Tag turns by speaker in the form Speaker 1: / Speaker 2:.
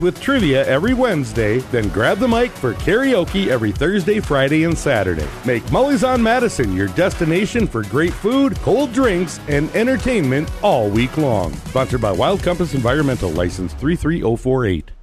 Speaker 1: with trivia every Wednesday, then grab the mic for karaoke every Thursday, Friday, and Saturday. Make Mully's on Madison your destination for great food, cold drinks, and entertainment all week long. Sponsored by Wild Compass Environmental, license 33048.